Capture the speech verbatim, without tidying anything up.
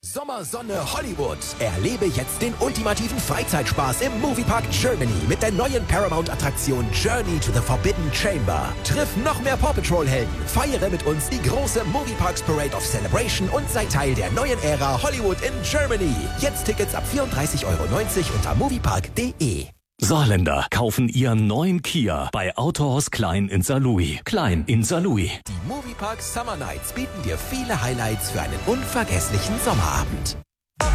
Sommer, Sonne, Hollywood. Erlebe jetzt den ultimativen Freizeitspaß im Moviepark Germany mit der neuen Paramount-Attraktion Journey to the Forbidden Chamber. Triff noch mehr Paw Patrol-Helden, feiere mit uns die große Movieparks Parade of Celebration und sei Teil der neuen Ära Hollywood in Germany. Jetzt Tickets ab vierunddreißig Euro neunzig unter moviepark punkt de. Saarländer kaufen ihren neuen Kia bei Autohaus Klein in Saarlouis. Klein in Saarlouis. Die Moviepark Summer Nights bieten dir viele Highlights für einen unvergesslichen Sommerabend.